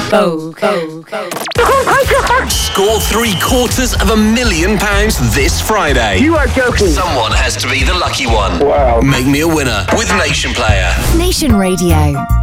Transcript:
Score £750,000 this Friday. You are joking. Someone has to be the lucky one. Wow. Make me a winner with Nation Player. Nation Radio.